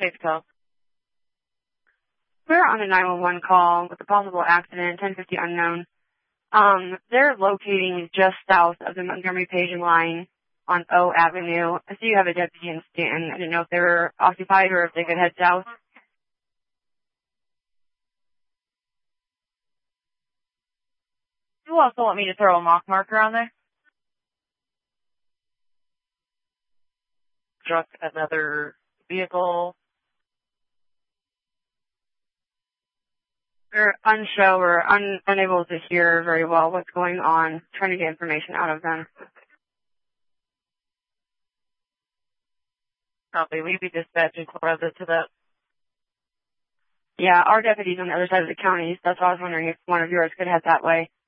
Take the call. We're on a 911 call with a possible accident, 1050 unknown. They're locating just south of the Montgomery Page line on O Avenue. I see you have a deputy in Stanton. I didn't know if they were occupied or if they could head south. You also want me to throw a mock marker on there? Struck another vehicle. They're unshow or unable to hear very well what's going on, trying to get information out of them. Copy. We be dispatching Cloretha to that. Yeah, our deputy's on the other side of the county. That's why I was wondering if one of yours could head that way.